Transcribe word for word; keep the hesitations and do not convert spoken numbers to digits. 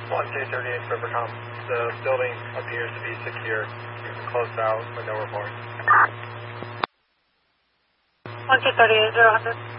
one two thirty-eight Rivercom. The building appears to be secure. You can close out with no report. one two thirty-eight, zero hundred.